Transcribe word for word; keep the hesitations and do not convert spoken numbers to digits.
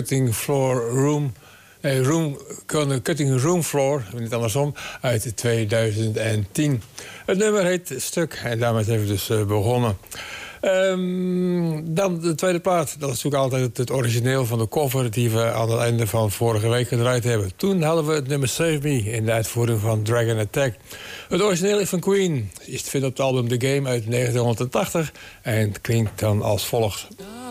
Cutting Floor Room... Eh, room Cutting Room Floor, niet andersom, uit tweeduizend tien. Het nummer heet Stuk en daarmee zijn we dus uh, begonnen. Um, dan de tweede plaat. Dat is natuurlijk altijd het, het origineel van de cover die we aan het einde van vorige week gedraaid hebben. Toen hadden we het nummer Save Me in de uitvoering van Dragon Attack. Het origineel is van Queen. Is te vinden op het album The Game uit negentien tachtig en het klinkt dan als volgt.